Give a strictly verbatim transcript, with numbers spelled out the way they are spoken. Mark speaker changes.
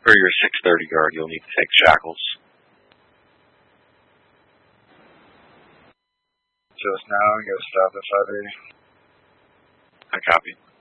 Speaker 1: For your six thirty guard, you'll need to take shackles.
Speaker 2: Just now, go stop at five eighty.
Speaker 1: I copy.